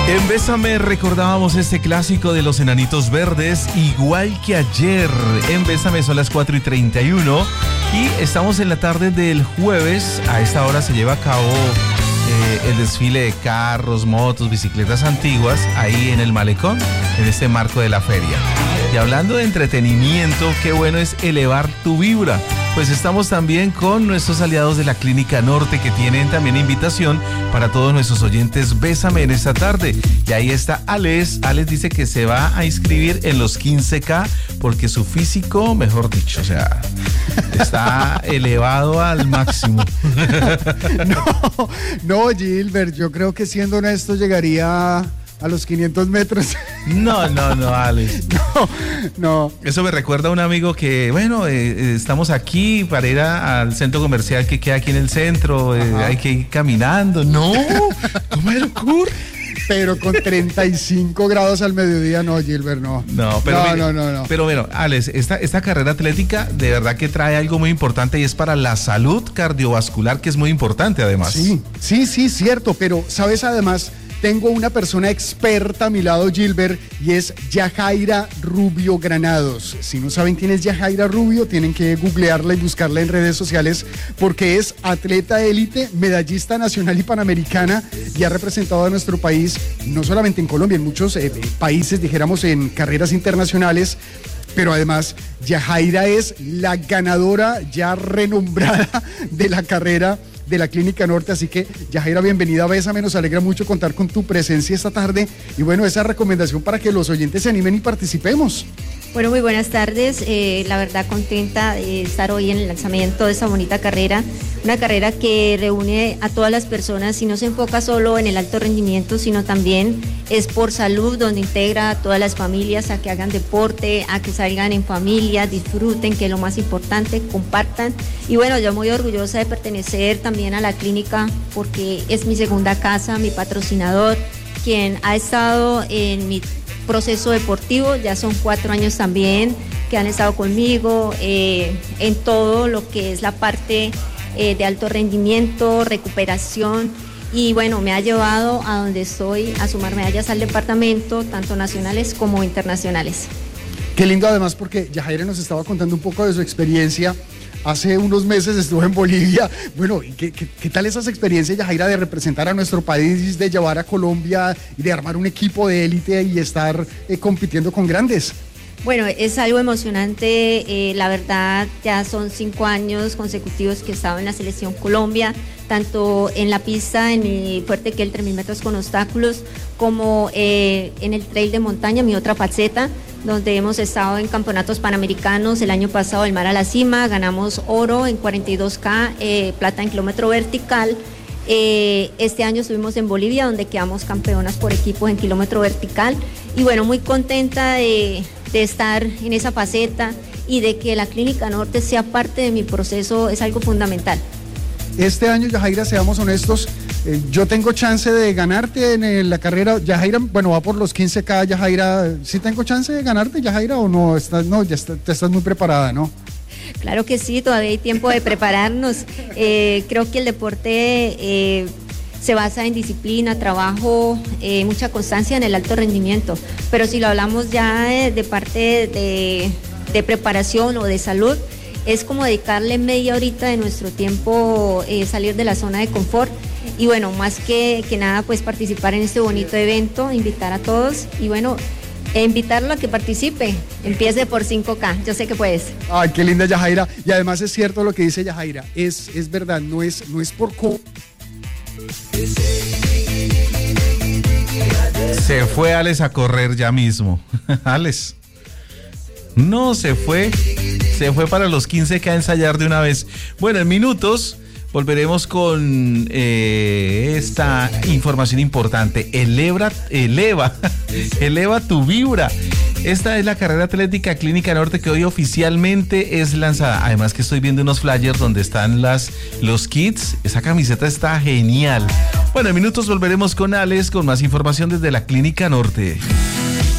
En Bésame recordábamos este clásico de los Enanitos Verdes, igual que ayer. En Bésame son las 4:31 y estamos en la tarde del jueves. A esta hora se lleva a cabo el desfile de carros, motos, bicicletas antiguas ahí en el malecón, en este marco de la feria. Y hablando de entretenimiento, qué bueno es elevar tu vibra. Pues estamos también con nuestros aliados de la Clínica Norte, que tienen también invitación para todos nuestros oyentes Bésame en esta tarde. Y ahí está Alex. Alex dice que se va a inscribir en los 15K porque su físico, mejor dicho, o sea, está elevado al máximo. No, Gilbert, yo creo que siendo honesto llegaría a los 500 metros. No, Alex. No. Eso me recuerda a un amigo que, bueno, estamos aquí para ir al centro comercial que queda aquí en el centro, hay que ir caminando. No, ¿cómo me ocurre? Pero con 35 grados al mediodía, no, Gilbert, no. No, pero no. Pero bueno, Alex, esta carrera atlética de verdad que trae algo muy importante y es para la salud cardiovascular, que es muy importante además. Sí, cierto, pero ¿sabes además? Tengo una persona experta a mi lado, Gilbert, y es Yajaira Rubio Granados. Si no saben quién es Yajaira Rubio, tienen que googlearla y buscarla en redes sociales, porque es atleta élite, medallista nacional y panamericana, y ha representado a nuestro país, no solamente en Colombia, en muchos países, dijéramos, en carreras internacionales. Pero además, Yajaira es la ganadora ya renombrada de la carrera de la Clínica Norte, así que Yajaira, bienvenida a Bésame, nos alegra mucho contar con tu presencia esta tarde y bueno, esa recomendación para que los oyentes se animen y participemos. Bueno, muy buenas tardes, la verdad contenta de estar hoy en el lanzamiento de esta bonita carrera, una carrera que reúne a todas las personas y no se enfoca solo en el alto rendimiento, sino también es por salud, donde integra a todas las familias a que hagan deporte, a que salgan en familia, disfruten, que es lo más importante, compartan. Y bueno, yo muy orgullosa de pertenecer también a la clínica porque es mi segunda casa, mi patrocinador, quien ha estado en mi proceso deportivo, ya son 4 años también que han estado conmigo en todo lo que es la parte de alto rendimiento, recuperación y bueno, me ha llevado a donde estoy a sumar medallas al departamento, tanto nacionales como internacionales. Qué lindo además porque Yajaira nos estaba contando un poco de su experiencia. Hace unos meses estuve en Bolivia. Bueno, ¿qué tal esas experiencias, Yajaira, de representar a nuestro país, de llevar a Colombia y de armar un equipo de élite y estar compitiendo con grandes? Bueno, es algo emocionante, la verdad ya son 5 años consecutivos que he estado en la selección Colombia, tanto en la pista, en mi fuerte que el 3.000 metros con obstáculos, como en el trail de montaña, mi otra faceta, donde hemos estado en campeonatos panamericanos, el año pasado el Mar a la Cima, ganamos oro en 42K, plata en kilómetro vertical. Este año estuvimos en Bolivia, donde quedamos campeonas por equipos en kilómetro vertical, y bueno, muy contenta de estar en esa faceta y de que la Clínica Norte sea parte de mi proceso es algo fundamental. Este año, Yajaira, seamos honestos, yo tengo chance de ganarte en la carrera. Yajaira, bueno, va por los 15K, Yajaira. ¿Sí tengo chance de ganarte, Yajaira, o no? Estás muy preparada, ¿no? Claro que sí, todavía hay tiempo de prepararnos. Creo que el deporte se basa en disciplina, trabajo, mucha constancia en el alto rendimiento. Pero si lo hablamos ya de parte de preparación o de salud, es como dedicarle media horita de nuestro tiempo, salir de la zona de confort. Y bueno, más que nada, pues participar en este bonito evento, invitar a todos y bueno, invitarlo a que participe, empiece por 5K, yo sé que puedes. Ay, qué linda, Yajaira. Y además es cierto lo que dice Yajaira, es verdad, no es por... Se fue Alex a correr ya mismo. Alex. No, se fue para los 15K a ensayar de una vez. Bueno, en minutos volveremos con esta información importante. Eleva tu vibra. Esta es la carrera atlética Clínica Norte que hoy oficialmente es lanzada. Además que estoy viendo unos flyers donde están los kits. Esa camiseta está genial. Bueno, en minutos volveremos con Alex con más información desde la Clínica Norte.